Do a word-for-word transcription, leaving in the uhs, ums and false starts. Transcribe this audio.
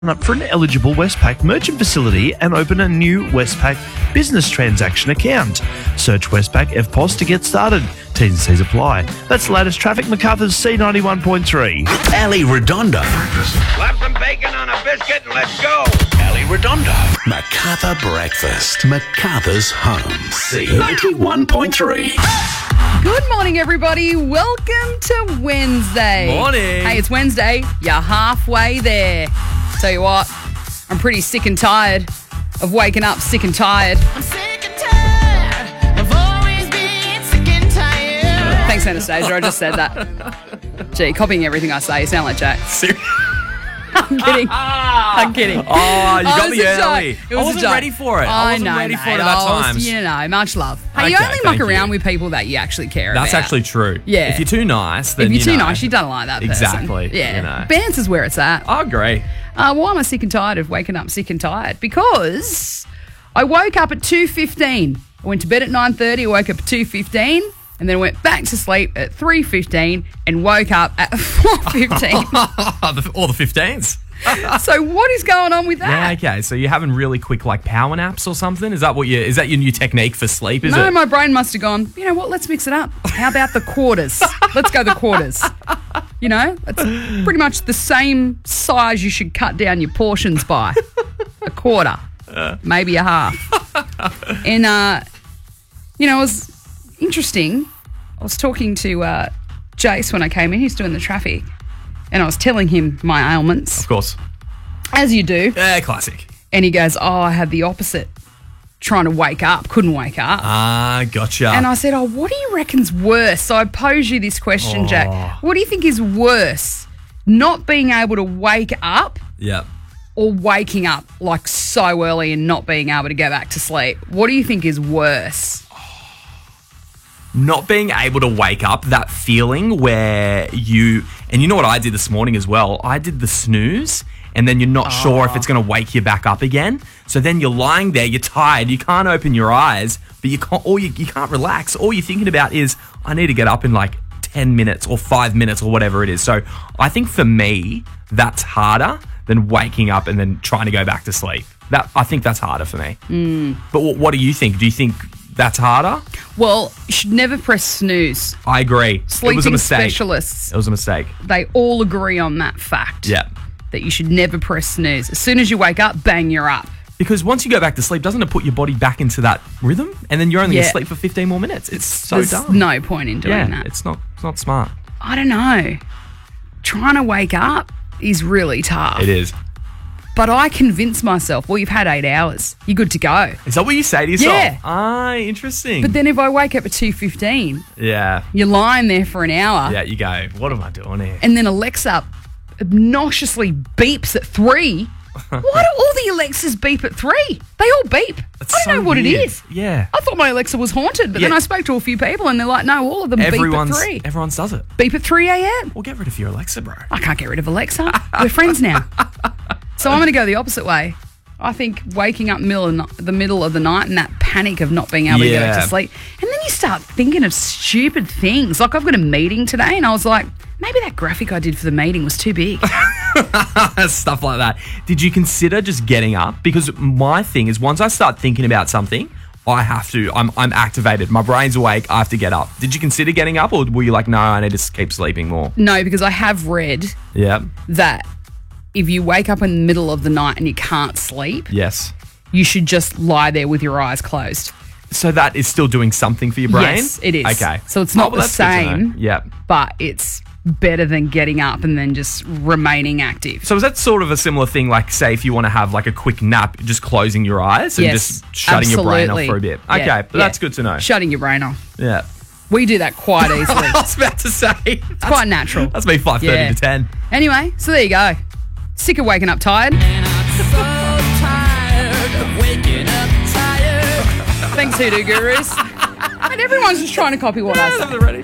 up for an eligible Westpac merchant facility and open a new Westpac business transaction account. Search Westpac F P O S to get started. T's and C's apply. That's the latest traffic. MacArthur's C ninety-one point three. Ali Redondo. Slap some bacon on a biscuit and let's go. Ali Redondo. MacArthur Breakfast. MacArthur's home. C ninety-one point three. Good morning, everybody. Welcome to Wednesday. Morning. Hey, it's Wednesday. You're halfway there. Tell you what, I'm pretty sick and tired of waking up sick and tired. I'm sick and tired of always being sick and tired. Thanks, Anastasia. I just said that. Gee, copying everything I say. You sound like Jack. I'm kidding. I'm kidding. Oh, you got was me a joke. early. It was I a wasn't joke. ready for it. I I wasn't know, ready for mate. it at I was- times. You know, much love. Hey, you Okay, only muck thank around you. with people that you actually care That's about. actually true. Yeah. If you're too nice, then If you're you too know. nice, you don't like that person. Exactly, Yeah. you know. Bance is where it's at. I agree. Uh, why am I sick and tired of waking up sick and tired? Because I woke up at two fifteen. I went to bed at nine thirty, I woke up at two fifteen, and then I went back to sleep at three fifteen and woke up at four fifteen. All the fifteens. So what is going on with Yeah, that? okay. So you're having really quick like power naps or something? Is that what you is that your new technique for sleep, is No, it? my brain must have gone, you know what, let's mix it up. How about the quarters? Let's go the quarters. You know, it's pretty much the same size you should cut down your portions by. A quarter, maybe a half. And, uh, you know, it was interesting. I was talking to uh, Jace when I came in. He's doing the traffic. And I was telling him my ailments, Of course. as you do. Yeah, classic. And he goes, oh, I had the opposite. Trying to wake up, couldn't wake up. Ah, gotcha. And I said, oh, what do you reckon's worse? So I pose you this question, Oh. Jack. What do you think is worse? Not being able to wake up yeah. or waking up like so early and not being able to go back to sleep? What do you think is worse? Not being able to wake up, that feeling where you, and you know what I did this morning as well? I did the snooze, and then you're not sure if it's going to wake you back up again. So then you're lying there, you're tired, you can't open your eyes, but you can't, or you, you can't relax. All you're thinking about is, I need to get up in like ten minutes or five minutes or whatever it is. So I think for me, that's harder than waking up and then trying to go back to sleep. That I think that's harder for me. Mm. But what, what do you think? Do you think that's harder? Well, you should never press snooze. I agree. it was a Sleeping mistake. specialists, It was a mistake. they all agree on that fact. Yeah. That you should never press snooze. As soon as you wake up, bang, you're up. Because once you go back to sleep, doesn't it put your body back into that rhythm? And then you're only Yeah. going to sleep for fifteen more minutes. It's so There's dumb. no point in doing yeah, that. it's not it's not smart. I don't know. Trying to wake up is really tough. It is. But I convince myself, well, you've had eight hours. You're good to go. Is that what you say to yourself? Yeah. Ah, interesting. But then if I wake up at two fifteen, yeah. you're lying there for an hour, Yeah, you go, what am I doing here? and then Alexa obnoxiously beeps at three. Why do all the Alexas beep at three? They all beep. That's I don't so know what it weird. is. Yeah. I thought my Alexa was haunted, but then Yeah. I spoke to a few people and they're like, no, all of them Everyone's beep at three. everyone does it. Beep at three a.m. Well, get rid of your Alexa, bro. I can't get rid of Alexa. We're friends now. So I'm going to go the opposite way. I think waking up middle of no- the middle of the night and that panic of not being able to go Yeah. to sleep. And then you start thinking of stupid things. Like I've got a meeting today and I was like, maybe that graphic I did for the meeting was too big. Stuff like that. Did you consider just getting up? Because my thing is once I start thinking about something, I have to, I'm I'm activated. My brain's awake. I have to get up. Did you consider getting up or were you like, no, I need to keep sleeping more? No, because I have read Yeah. that if you wake up in the middle of the night and you can't sleep, Yes. you should just lie there with your eyes closed. So that is still doing something for your brain? Yes, it is. Okay. So it's not Oh, well, the that's good to know. same. Yeah. But it's better than getting up and then just remaining active. So is that sort of a similar thing, like say if you want to have like a quick nap, just closing your eyes and Yes, just shutting your brain off absolutely. for a bit? Yeah, Okay, but yeah. that's good to know. Shutting your brain off. Yeah. We do that quite easily. I was about to say. It's quite natural. That's me five thirty Yeah. to ten. Anyway, so there you go. Sick of waking up tired. And I'm so tired of waking up tired. Thanks, Hoodoo Gurus. And everyone's just trying to copy what I say. Ready?